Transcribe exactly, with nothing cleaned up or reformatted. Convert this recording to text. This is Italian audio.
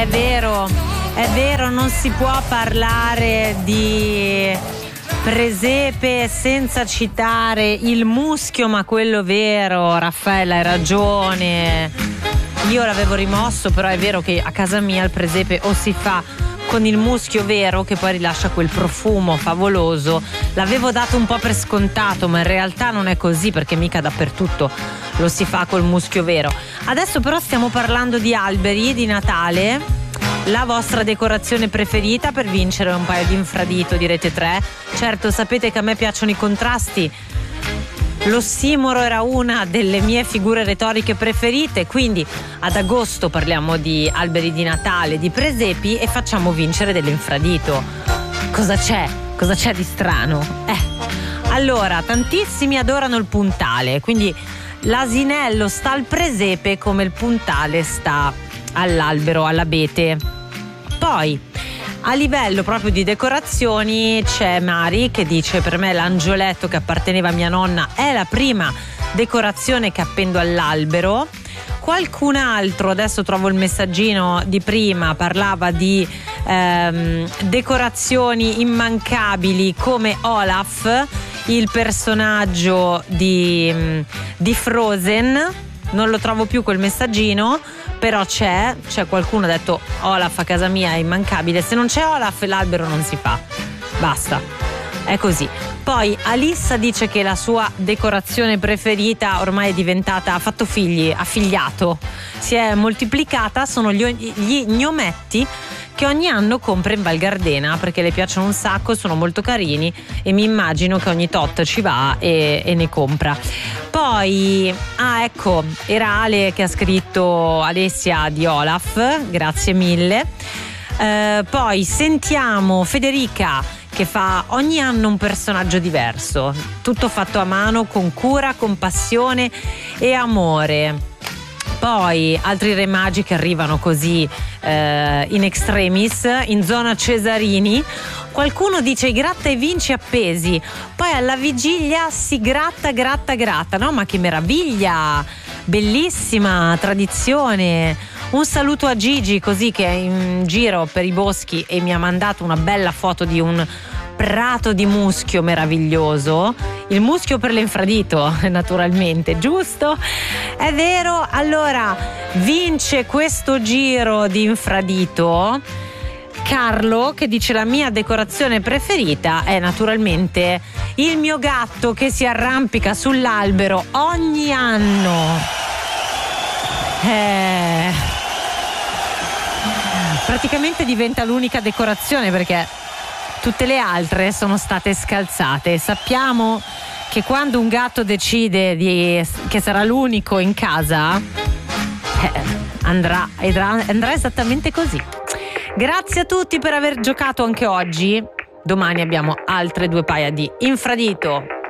è vero, è vero, non si può parlare di presepe senza citare il muschio, ma quello vero. Raffaella, hai ragione, io l'avevo rimosso, però è vero che a casa mia il presepe o si fa con il muschio vero, che poi rilascia quel profumo favoloso. L'avevo dato un po' per scontato, ma in realtà non è così, perché mica dappertutto lo si fa col muschio vero. Adesso però stiamo parlando di alberi di Natale. La vostra decorazione preferita per vincere un paio di infradito di Rete tre. Certo, sapete che a me piacciono i contrasti. L'ossimoro era una delle mie figure retoriche preferite, quindi ad agosto parliamo di alberi di Natale, di presepi, e facciamo vincere dell'infradito. Cosa c'è? Cosa c'è di strano? Eh, allora, tantissimi adorano il puntale, quindi l'asinello sta al presepe come il puntale sta all'albero, all'abete. Poi a livello proprio di decorazioni c'è Mari che dice: per me l'angioletto che apparteneva a mia nonna è la prima decorazione che appendo all'albero. Qualcun altro, adesso trovo il messaggino di prima, parlava di ehm, decorazioni immancabili come Olaf, il personaggio di, di Frozen. Non lo trovo più quel messaggino, però c'è, c'è qualcuno ha detto Olaf a casa mia è immancabile. Se non c'è Olaf l'albero non si fa, basta, è così. Poi Alissa dice che la sua decorazione preferita ormai è diventata, ha fatto figli, ha figliato, si è moltiplicata, sono gli, gli gnometti che ogni anno compra in Val Gardena, perché le piacciono un sacco, sono molto carini e mi immagino che ogni tot ci va e, e ne compra. Poi, ah ecco, era Ale che ha scritto, Alessia di Olaf, grazie mille. Eh, poi sentiamo Federica che fa ogni anno un personaggio diverso, tutto fatto a mano, con cura, con passione e amore. Poi altri re magi che arrivano così eh, in extremis, in zona Cesarini. Qualcuno dice i gratta e vinci appesi, poi alla vigilia si gratta, gratta, gratta. No, ma che meraviglia, bellissima tradizione. Un saluto a Gigi, così, che è in giro per i boschi e mi ha mandato una bella foto di un prato di muschio meraviglioso. Il muschio per l'infradito, naturalmente, giusto? È vero. Allora, vince questo giro di infradito Carlo, che dice: la mia decorazione preferita è naturalmente il mio gatto che si arrampica sull'albero ogni anno. Eh, praticamente diventa l'unica decorazione, perché tutte le altre sono state scalzate. Sappiamo che quando un gatto decide di, che sarà l'unico in casa, eh, andrà, andrà esattamente così. Grazie a tutti per aver giocato anche oggi. Domani abbiamo altre due paia di infradito.